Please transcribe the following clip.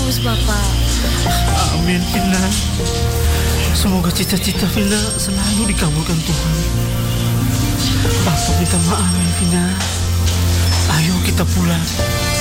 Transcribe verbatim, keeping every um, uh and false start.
terus, Bapak. Amin, Vina. Semoga cita-cita Vina selalu dikabulkan Tuhan. Bapak minta maaf ya, Vina. Ayo kita pulang.